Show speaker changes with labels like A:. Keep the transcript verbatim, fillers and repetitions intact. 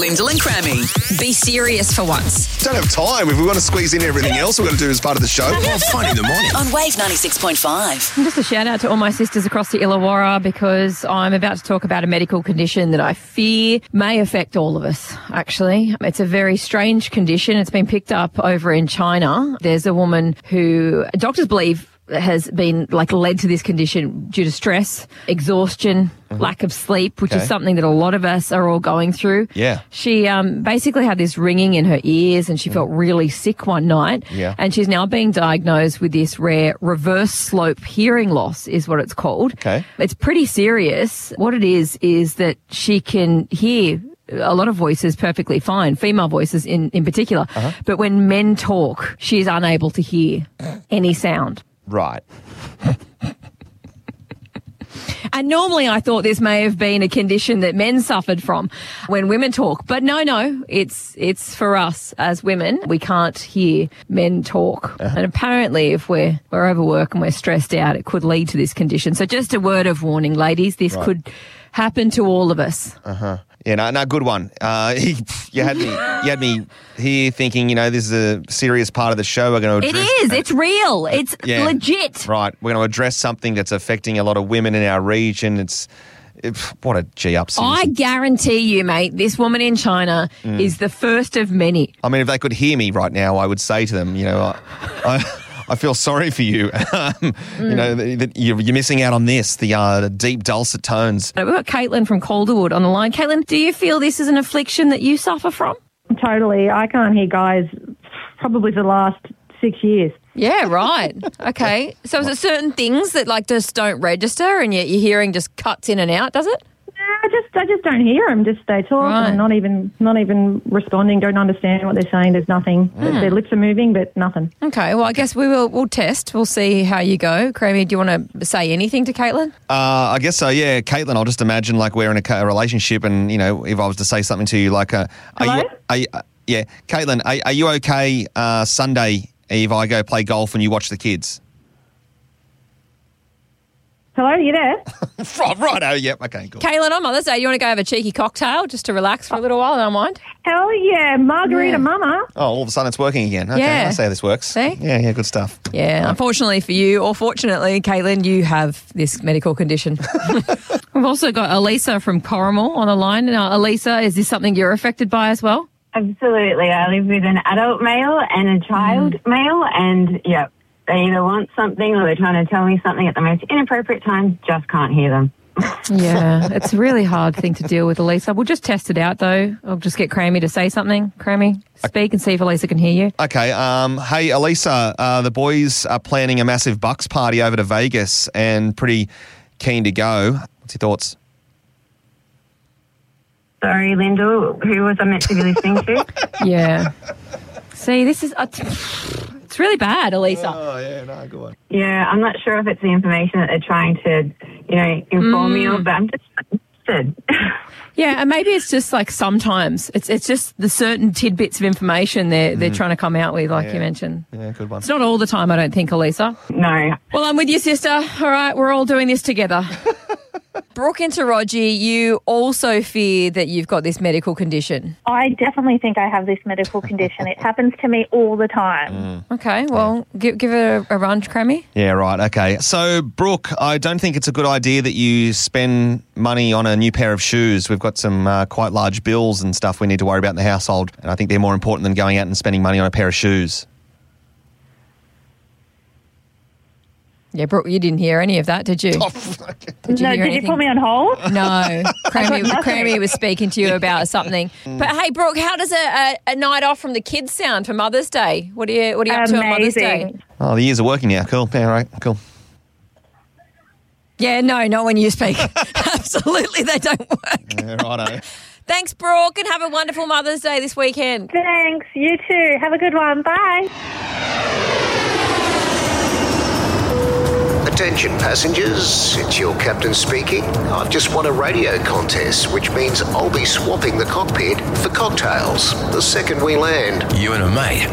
A: Lyndall and Crammy. Be serious for once.
B: Don't have time. If we want to squeeze in everything else we've got to do as part of the show.
C: Well, fun in the morning.
A: On Wave ninety-six point five.
D: And just a shout out to all my sisters across the Illawarra because I'm about to talk about a medical condition that I fear may affect all of us, actually. It's a very strange condition. It's been picked up over in China. There's a woman who doctors believe has been like led to this condition due to stress, exhaustion, mm-hmm. lack of sleep, which
B: okay.
D: is something that a lot of us are all going through.
B: Yeah.
D: She um, basically had this ringing in her ears and she mm. felt really sick one night.
B: Yeah.
D: And she's now being diagnosed with this rare reverse slope hearing loss is what it's called.
B: Okay.
D: It's pretty serious. What it is is that she can hear a lot of voices perfectly fine, female voices in, in particular. Uh-huh. But when men talk, she is unable to hear any sound.
B: Right.
D: And normally I thought this may have been a condition that men suffered from when women talk. But no, no, it's it's for us as women. We can't hear men talk. Uh-huh. And apparently if we're, we're overworked and we're stressed out, it could lead to this condition. So just a word of warning, ladies, this right. could happen to all of us.
B: Uh-huh. Yeah, no, no, good one. Uh, you had me, you had me here thinking, you know, this is a serious part of the show. We're going to address.
D: It is. It's real. It's
B: yeah,
D: legit.
B: Right. We're going to address something that's affecting a lot of women in our region. It's it, what a gee up.
D: I guarantee you, mate, this woman in China mm. is the first of many.
B: I mean, if they could hear me right now, I would say to them, you know, I. I I feel sorry for you. um, mm. You know, that you're, you're missing out on this, the, uh, the deep dulcet tones.
D: We've got Caitlin from Calderwood on the line. Caitlin, do you feel this is an affliction that you suffer from?
E: Totally. I can't hear guys probably for the last six years.
D: Yeah, right. Okay. So is it certain things that like just don't register and yet your hearing just cuts in and out, does it?
E: I just, I just don't hear them. Just they talk right. and not even, not even responding. Don't understand what they're saying. There's nothing. Mm. Their lips are moving, but nothing.
D: Okay. Well, I guess we will. We'll test. We'll see how you go. Crammy, do you want to say anything to Caitlin?
B: Uh, I guess so. Yeah, Caitlin. I'll just imagine like we're in a, a relationship, and you know, if I was to say something to you, like, uh, are
E: Hello?
B: you? Are you uh, yeah, Caitlin. Are, are you okay uh, Sunday if I go play golf and you watch the kids?
E: Hello, you there?
B: right, righto, yep, okay, cool.
D: Caitlin, on Mother's Day, you want to go have a cheeky cocktail just to relax for a little while, don't mind?
E: Hell yeah, margarita
D: yeah.
E: mama.
B: Oh, all of a sudden it's working again. Okay,
D: yeah.
B: I see how this works.
D: See?
B: Yeah, yeah, good stuff.
D: Yeah,
B: right.
D: Unfortunately for you, or fortunately, Caitlin, you have this medical condition. We've also got Elisa from Corrimal on the line. Now, Elisa, is this something you're affected by as well?
F: Absolutely. I live with an adult male and a child mm. male, and, yeah. They either want something or they're trying to tell me something at the most inappropriate time, just can't hear them.
D: Yeah, it's a really hard thing to deal with, Elisa. We'll just test it out, though. I'll just get Crammy to say something. Crammy, speak and see if Elisa can hear you.
B: Okay. Um, hey, Elisa, uh, the boys are planning a massive Bucks party over to Vegas and pretty keen to go. What's your thoughts?
F: Sorry, Lyndall, who was I meant to be listening to?
D: Yeah. See, this is... Uh, It's really bad, Elisa.
B: Oh, yeah, no, good one.
F: Yeah, I'm not sure if it's the information that they're trying to, you know, inform mm. me of, but I'm just interested.
D: Yeah, and maybe it's just like sometimes it's it's just the certain tidbits of information they're they're mm. trying to come out with, like
B: yeah.
D: you mentioned.
B: Yeah, good one.
D: It's not all the time, I don't think, Elisa.
F: No.
D: Well, I'm with you, sister. All right, we're all doing this together. Brooke and Taraji, you also fear that you've got this medical condition.
G: I definitely think I have this medical condition. It happens to me all the time.
B: Mm.
D: Okay, well, yeah. give, give it a, a run, Crammy.
B: Yeah, right, okay. So, Brooke, I don't think it's a good idea that you spend money on a new pair of shoes. We've got some uh, quite large bills and stuff we need to worry about in the household, and I think they're more important than going out and spending money on a pair of shoes.
D: Yeah, Brooke, you didn't hear any of that, did you?
B: Oh,
D: did you
G: no,
D: hear
G: did
D: anything?
G: you put me on hold?
D: No, Crammy, Crammy was speaking to you about something. But hey, Brooke, how does a, a, a night off from the kids sound for Mother's Day? What are you What are you up
G: Amazing.
D: to on Mother's Day?
B: Oh, the ears are working now. Cool. Yeah, right. Cool.
D: Yeah, no, not when you speak. Absolutely, they don't work.
B: Yeah, righto.
D: Thanks, Brooke, and have a wonderful Mother's Day this weekend.
G: Thanks. You too. Have a good one. Bye.
C: Attention passengers, it's your captain speaking. I've just won a radio contest, which means I'll be swapping the cockpit for cocktails the second we land.
H: You and a mate